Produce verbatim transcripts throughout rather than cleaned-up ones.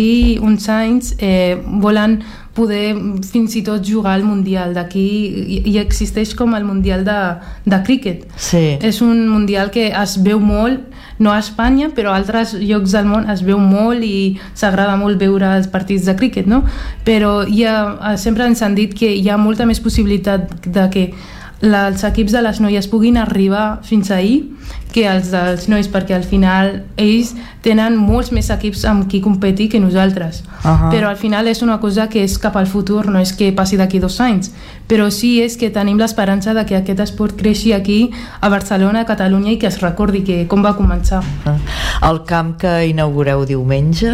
uns anys eh, volen poder fins i tot jugar al Mundial. D'aquí i existeix com el Mundial de, de críquet. Sí. És un Mundial que es veu molt, no a Espanya, però a altres llocs del món es veu molt i s'agrada molt veure els partits de críquet, no? Però hi ha, sempre ens han dit que hi ha molta més possibilitat de que els equips de les noies puguin arribar fins ahir que els dels nois, perquè al final ells tenen molts més equips amb qui competir que nosaltres. Uh-huh. Però al final és una cosa que és cap al futur, no és que passi d'aquí dos anys, però sí és que tenim l'esperança de que aquest esport creixi aquí a Barcelona, a Catalunya, i que es recordi que com va començar. Uh-huh. El camp que inaugureu diumenge,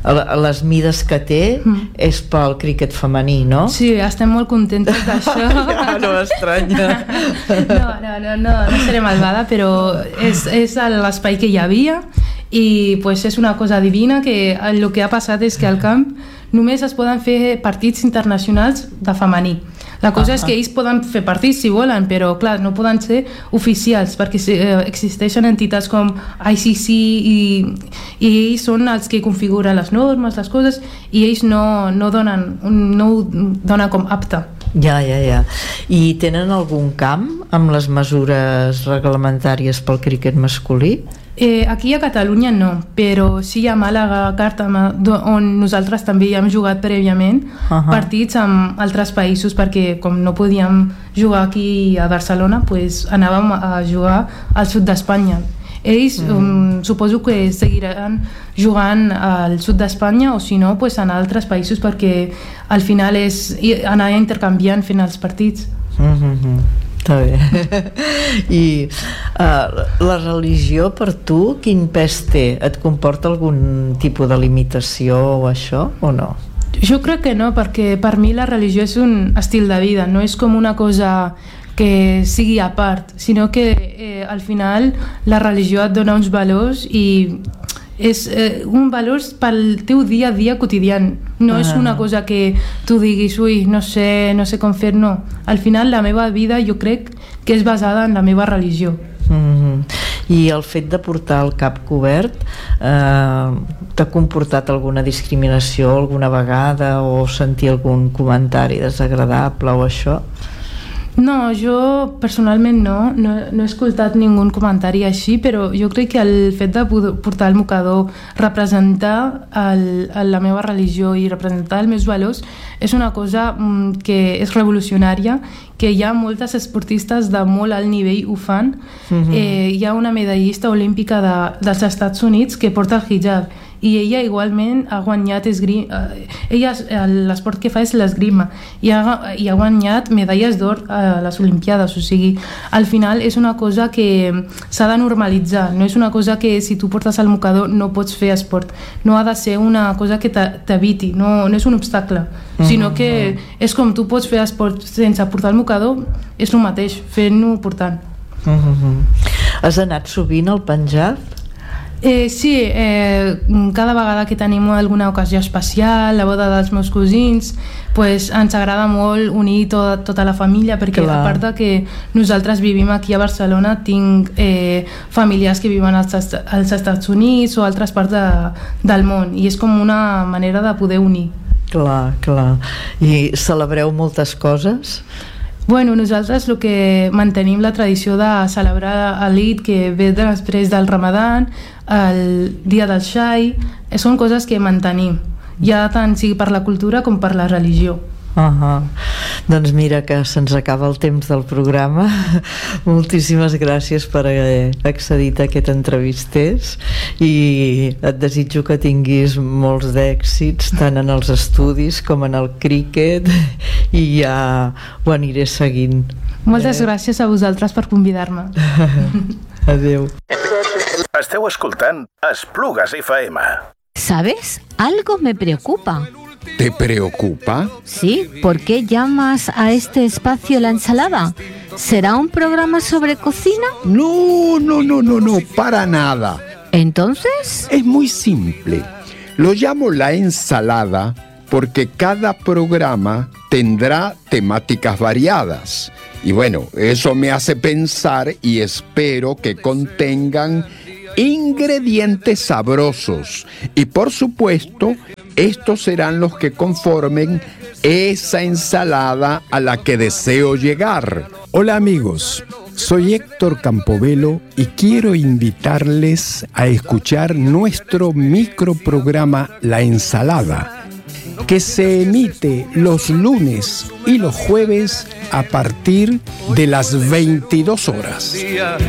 les mides que té, uh-huh. és pel críquet femení, no? Sí, estem molt contentes d'això. Ja, no m'estranya. No, no, no, no, no seré malvada, però és, és l'espai que hi havia i pues, és una cosa divina que el que ha passat és que al camp només es poden fer partits internacionals de femení. La cosa uh-huh. és que ells poden fer partits si volen, però clar, no poden ser oficials perquè eh, existeixen entitats com I C C i, i ells són els que configuren les normes, les coses, i ells no, no, donen, no ho donen com apte. Ja, ja, ja. I tenen algun camp amb les mesures reglamentàries pel críquet masculí? Eh, aquí a Catalunya no, però sí a Màlaga, Càrtama, on nosaltres també ja hem jugat prèviament uh-huh. partits amb altres països, perquè com no podíem jugar aquí a Barcelona, pues anàvem a jugar al sud d'Espanya. Ells mm. um, suposo que seguiran jugant al sud d'Espanya o si no pues en altres països, perquè al final és anar intercanviant fent els partits. Mm-hmm. Està bé. I uh, la religió per tu quin pes té? Et comporta algun tipus de limitació o això o no? Jo crec que no, perquè per mi la religió és un estil de vida, no és com una cosa que sigui a part, sinó que eh, al final la religió et dona uns valors i és eh, un valor pel teu dia a dia quotidià, no ah. és una cosa que tu diguis, ui, no sé, no sé com fer, no. Al final la meva vida jo crec que és basada en la meva religió. Mm-hmm. I el fet de portar el cap cobert eh, t'ha comportat alguna discriminació alguna vegada o sentir algun comentari desagradable o això? No, jo personalment no, no, no he escoltat ningú comentari així, però jo crec que el fet de portar el mocador, representar el, la meva religió i representar els meus valors és una cosa mm, que és revolucionària, que hi ha moltes esportistes de molt alt nivell ho fan. Mm-hmm. eh, hi ha una medallista olímpica de, dels Estats Units que porta el hijab i ella igualment ha guanyat esgrima, eh, ella l'esport que fa és l'esgrima i ha, i ha guanyat medalles d'or a les Olimpiades, o sigui al final és una cosa que s'ha de normalitzar, no és una cosa que si tu portes el mocador no pots fer esport, no ha de ser una cosa que t'eviti, no, no és un obstacle, mm-hmm. sinó que és com tu pots fer esport sense portar el mocador, és el mateix fent-ho portant. Mm-hmm. Has anat sovint al Panjab? Eh, sí, eh, cada vegada que tenim alguna ocasió especial, la boda dels meus cosins, pues ens agrada molt unir tot, tota la família, perquè Clar. a part de que nosaltres vivim aquí a Barcelona, tinc eh, familiars que viuen als, als Estats Units o altres parts de, del món, i és com una manera de poder unir. Clar, clar. I celebreu moltes coses? Bueno, nosaltres el que mantenim la tradició de celebrar l'Eid, que ve després del Ramadan, el dia del Xai, són coses que mantenim, ja tant sigui per la cultura com per la religió. Uh-huh. Doncs mira que se'ns acaba el temps del programa. Moltíssimes gràcies per haver accedit a aquest entrevisters i et desitjo que tinguis molts d'èxits tant en els estudis com en el críquet i ja ho aniré seguint. Moltes eh? gràcies a vosaltres per convidar-me. Adéu. Esteu escoltant Esplugues F M. ¿Sabes? Algo me preocupa. ¿Te preocupa? Sí, ¿por qué llamas a este espacio La Ensalada? ¿Será un programa sobre cocina? No, no, no, no, no, para nada. ¿Entonces? Es muy simple. Lo llamo La Ensalada porque cada programa tendrá temáticas variadas. Y bueno, eso me hace pensar y espero que contengan ingredientes sabrosos y por supuesto estos serán los que conformen esa ensalada a la que deseo llegar. Hola amigos, soy Héctor Campobello y quiero invitarles a escuchar nuestro microprograma La Ensalada, que se emite los lunes y los jueves a partir de las veintidós horas.